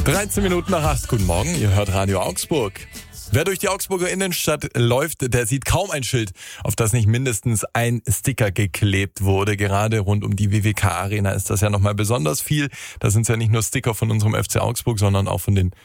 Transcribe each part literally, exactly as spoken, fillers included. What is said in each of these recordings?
dreizehn Minuten nach acht. Guten Morgen, ihr hört Radio Augsburg. Wer durch die Augsburger Innenstadt läuft, der sieht kaum ein Schild, auf das nicht mindestens ein Sticker geklebt wurde. Gerade rund um die W W K-Arena ist das ja nochmal besonders viel. Da sind es ja nicht nur Sticker von unserem F C Augsburg, sondern auch von den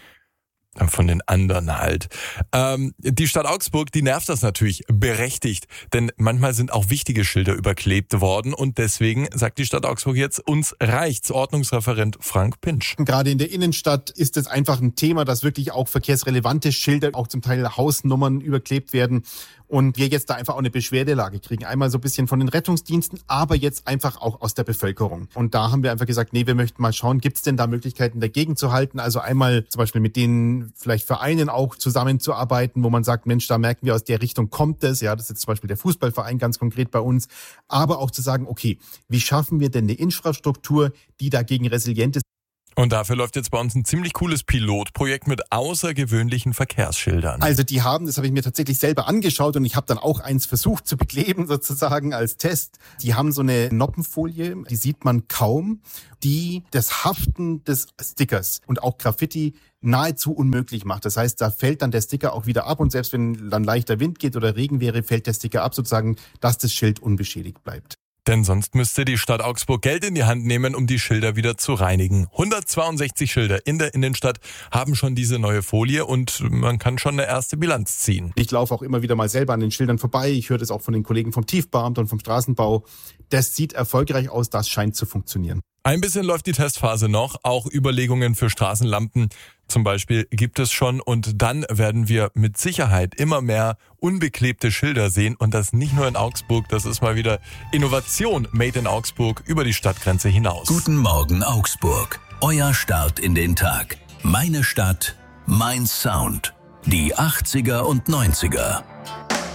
von den anderen halt. Ähm, die Stadt Augsburg, die nervt das natürlich berechtigt, denn manchmal sind auch wichtige Schilder überklebt worden und deswegen sagt die Stadt Augsburg jetzt, uns reicht's. Ordnungsreferent Frank Pinsch. Gerade in der Innenstadt ist es einfach ein Thema, dass wirklich auch verkehrsrelevante Schilder, auch zum Teil Hausnummern überklebt werden und wir jetzt da einfach auch eine Beschwerdelage kriegen. Einmal so ein bisschen von den Rettungsdiensten, aber jetzt einfach auch aus der Bevölkerung. Und da haben wir einfach gesagt, nee, wir möchten mal schauen, gibt es denn da Möglichkeiten dagegen zu halten? Also einmal zum Beispiel mit den vielleicht Vereinen auch zusammenzuarbeiten, wo man sagt, Mensch, da merken wir, aus der Richtung kommt es. Ja, das ist jetzt zum Beispiel der Fußballverein ganz konkret bei uns. Aber auch zu sagen, okay, wie schaffen wir denn eine Infrastruktur, die dagegen resilient ist? Und dafür läuft jetzt bei uns ein ziemlich cooles Pilotprojekt mit außergewöhnlichen Verkehrsschildern. Also die haben, das habe ich mir tatsächlich selber angeschaut und ich habe dann auch eins versucht zu bekleben sozusagen als Test. Die haben so eine Noppenfolie, die sieht man kaum, die das Haften des Stickers und auch Graffiti nahezu unmöglich macht. Das heißt, da fällt dann der Sticker auch wieder ab und selbst wenn dann leichter Wind geht oder Regen wäre, fällt der Sticker ab sozusagen, dass das Schild unbeschädigt bleibt. Denn sonst müsste die Stadt Augsburg Geld in die Hand nehmen, um die Schilder wieder zu reinigen. hundertzweiundsechzig Schilder in der Innenstadt haben schon diese neue Folie und man kann schon eine erste Bilanz ziehen. Ich laufe auch immer wieder mal selber an den Schildern vorbei. Ich höre das auch von den Kollegen vom Tiefbauamt und vom Straßenbau. Das sieht erfolgreich aus, das scheint zu funktionieren. Ein bisschen läuft die Testphase noch, auch Überlegungen für Straßenlampen zum Beispiel gibt es schon und dann werden wir mit Sicherheit immer mehr unbeklebte Schilder sehen und das nicht nur in Augsburg, das ist mal wieder Innovation made in Augsburg über die Stadtgrenze hinaus. Guten Morgen Augsburg, euer Start in den Tag. Meine Stadt, mein Sound. Die achtziger und neunziger.